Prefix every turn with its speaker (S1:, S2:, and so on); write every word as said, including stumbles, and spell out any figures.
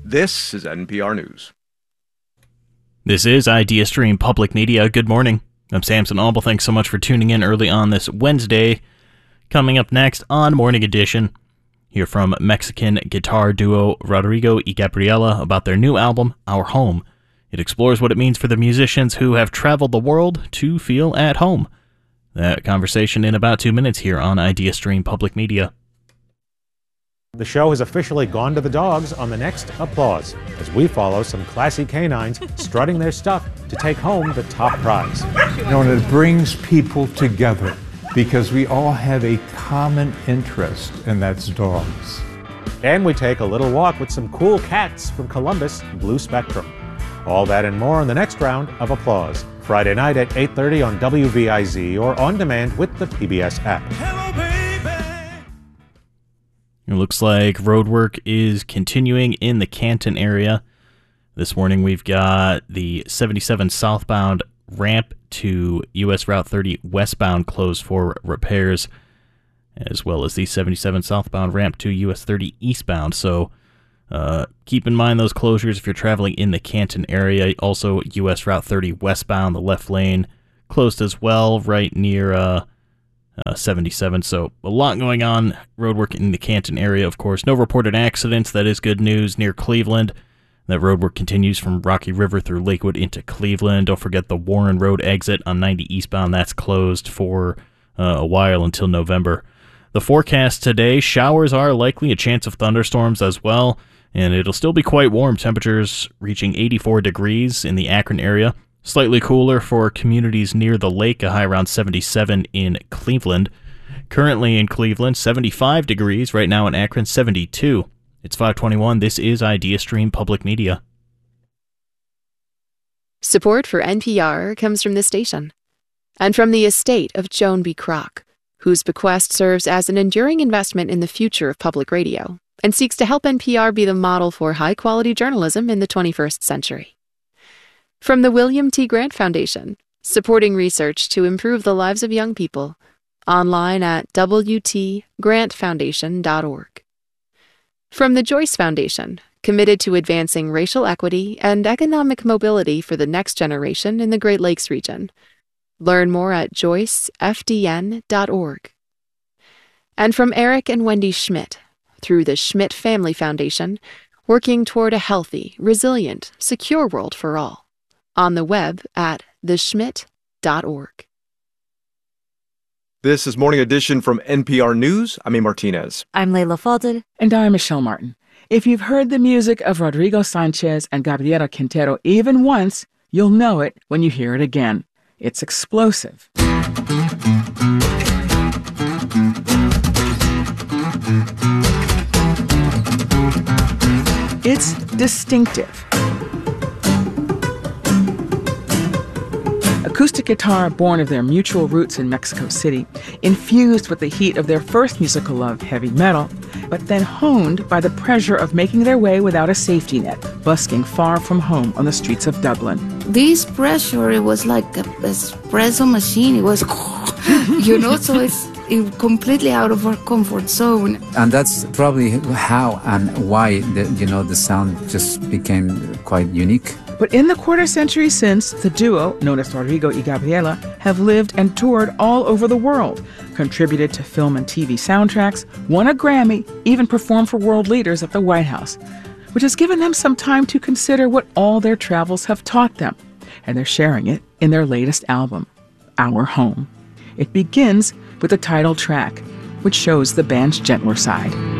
S1: This is N P R News.
S2: This is IdeaStream Public Media. Good morning. I'm Samson Auble. Thanks so much for tuning in early on this Wednesday. Coming up next on Morning Edition, hear from Mexican guitar duo Rodrigo y Gabriela about their new album, Our Home. It explores what it means for the musicians who have traveled the world to feel at home. That conversation in about two minutes here on IdeaStream Public Media.
S3: The show has officially gone to the dogs on the next Applause, as we follow some classy canines strutting their stuff to take home the top prize.
S4: You know, and it brings people together because we all have a common interest, and that's dogs.
S3: And we take a little walk with some cool cats from Columbus Blue Spectrum. All that and more on the next round of Applause, Friday night at eight thirty on W V I Z or on demand with the P B S app.
S2: Hello, baby. It looks like roadwork is continuing in the Canton area. This morning we've got the seventy-seven southbound ramp to U S Route thirty westbound closed for repairs, as well as the seventy-seven southbound ramp to U S thirty eastbound. So uh, keep in mind those closures if you're traveling in the Canton area. Also, U S Route thirty westbound, the left lane closed as well, right near uh, uh, seventy-seven. So a lot going on. Roadwork in the Canton area, of course. No reported accidents. That is good news. Near Cleveland, that roadwork continues from Rocky River through Lakewood into Cleveland. Don't forget the Warren Road exit on ninety eastbound. That's closed for uh, a while until November. The forecast today, showers are likely, a chance of thunderstorms as well, and it'll still be quite warm. Temperatures reaching eighty-four degrees in the Akron area. Slightly cooler for communities near the lake, a high around seventy-seven in Cleveland. Currently in Cleveland, seventy-five degrees. Right now in Akron, seventy-two. It's five twenty-one. This is IdeaStream Public Media.
S5: Support for N P R comes from the station and from the estate of Joan B. Kroc, whose bequest serves as an enduring investment in the future of public radio and seeks to help N P R be the model for high-quality journalism in the twenty-first century. From the William T. Grant Foundation, supporting research to improve the lives of young people, online at w t grant foundation dot org. From the Joyce Foundation, committed to advancing racial equity and economic mobility for the next generation in the Great Lakes region. Learn more at joyce f d n dot org. And from Eric and Wendy Schmidt, through the Schmidt Family Foundation, working toward a healthy, resilient, secure world for all. On the web at the schmidt dot org.
S1: This is Morning Edition from N P R News. I'm A. Martinez.
S6: I'm Leila Fadel.
S7: And I'm Michelle Martin. If you've heard the music of Rodrigo Sanchez and Gabriela Quintero even once, you'll know it when you hear it again. It's explosive. It's distinctive. Acoustic guitar born of their mutual roots in Mexico City, infused with the heat of their first musical love, heavy metal, but then honed by the pressure of making their way without a safety net, busking far from home on the streets of Dublin.
S6: This pressure, it was like an espresso machine. It was, you know, so it's it completely out of our comfort zone.
S8: And that's probably how and why, the, you know, the sound just became quite unique.
S7: But in the quarter century since, the duo, known as Rodrigo y Gabriela, have lived and toured all over the world, contributed to film and T V soundtracks, won a Grammy, even performed for world leaders at the White House, which has given them some time to consider what all their travels have taught them. And they're sharing it in their latest album, Our Home. It begins with the title track, which shows the band's gentler side.